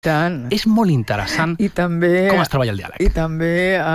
Tant. És molt interessant com es treballa el diàleg. I també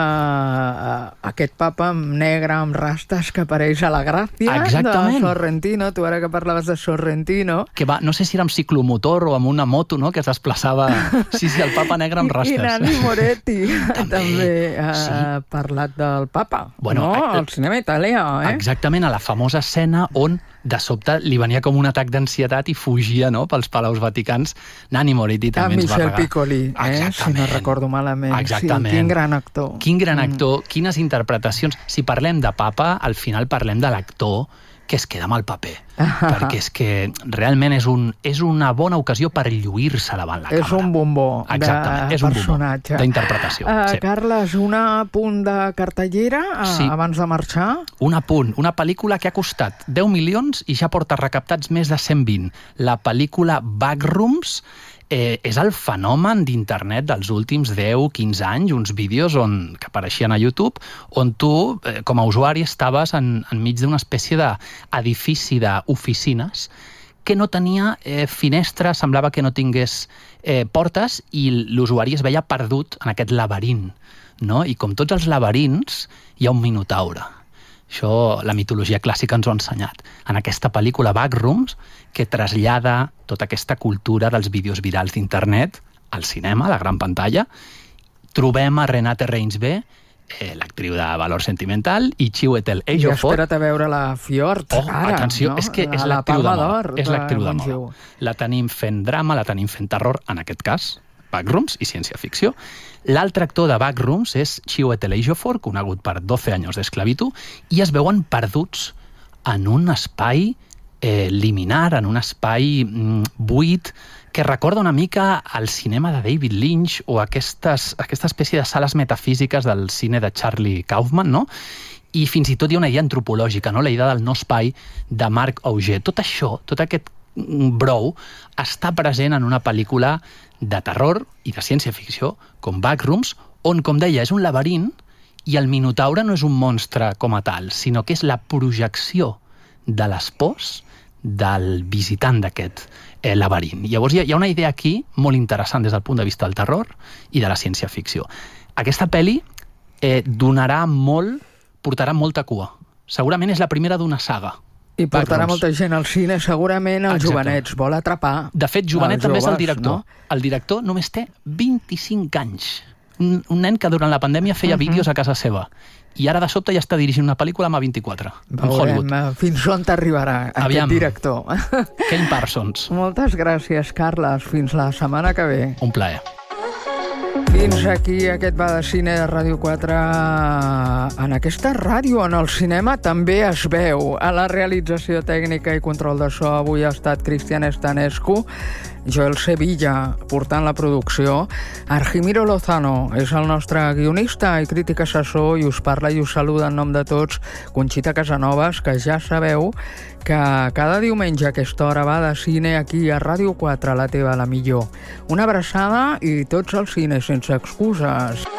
aquest papa negre amb rastes que apareix a La Gràcia de Sorrentino. Tu ara que parlaves de Sorrentino... Que va, no sé si era amb ciclomotor o amb una moto, no?, que es desplaçava... Sí, el papa negre amb rastes. I Nanni Moretti també ha parlat del papa, no? Al cinema italià, Exactament, a la famosa escena on de sobte li venia com un atac d'ansietat i fugia, no?, pels palaus vaticans. Nanni Moretti també ens va regalar. Michel Piccoli, si no recordo malament. Exactament. Sí, quin gran actor. Quin gran actor, quines interpretacions. Si parlem de papa, al final parlem de l'actor que es queda amb el paper. Perquè és que realment és una bona ocasió per lluir-se davant la càmera. És un bombó de personatge. D'interpretació. Carles, un apunt de cartellera abans de marxar? Un apunt. Una pel·lícula que ha costat 10 milions i ja porta recaptats més de 120. La pel·lícula Backrooms és el fenomen d'internet dels últims 10-15 anys, uns vídeos que apareixien a YouTube, on tu, com a usuari, estaves enmig d'una espècie d'edifici d'oficines que no tenia finestres, semblava que no tingués portes, i l'usuari es veia perdut en aquest laberint, no? I com tots els laberints, hi ha un minotaure. Això la mitologia clàssica ens ho ha ensenyat. En aquesta pel·lícula Backrooms, que trasllada tota aquesta cultura dels vídeos virals d'internet al cinema, a la gran pantalla, trobem a Renate Reinsve, l'actriu de Valor Sentimental, i Chiwetel Ejiofor. I espera't a veure la Fjord, ara. Atenció, és que és l'actriu de moda. És l'actriu de moda. La tenim fent drama, la tenim fent terror, en aquest cas, Backrooms i ciència-ficció. L'altre actor de Backrooms és Chiwetel Ejiofor, conegut per 12 anys d'esclavitud, i es veuen perduts en un espai liminar, en un espai buit, que recorda una mica al cinema de David Lynch o aquesta espècie de sales metafísiques del cine de Charlie Kaufman, no? I fins i tot hi ha una idea antropològica, no? La idea del no-espai de Marc Auger. Tot això, tot aquest brou, està present en una pel·lícula de terror i de ciència-ficció, com Backrooms, on, com deia, és un laberint i el minotaure no és un monstre com a tal, sinó que és la projecció de les pors del visitant d'aquest laberint. Llavors hi ha una idea aquí molt interessant des del punt de vista del terror i de la ciència-ficció. Aquesta pel·li portarà molta cua. Segurament és la primera d'una saga. I portarà molta gent al cine, segurament els jovenets, vol atrapar. De fet, jovenet també és el director. El director només té 25 anys. Un nen que durant la pandèmia feia vídeos a casa seva. I ara de sobte ja està dirigint una pel·lícula amb A24, amb Hollywood. Fins on t'arribarà aquest director. Ken Parsons. Moltes gràcies, Carles. Fins la setmana que ve. Un plaer. Fins aquí aquest Va de Cine de Ràdio 4. En aquesta ràdio, en el cinema, també es veu. A la realització tècnica i control de so avui ha estat Cristian Estanescu, Joel Sevilla portant la producció, Argimiro Lozano és el nostre guionista i crític assessor, i us parla i us saluda en nom de tots Conxita Casanovas, que ja sabeu que cada diumenge a aquesta hora Va de Cine aquí a Ràdio 4, la teva, la millor. Una abraçada i tots al cine sense excuses.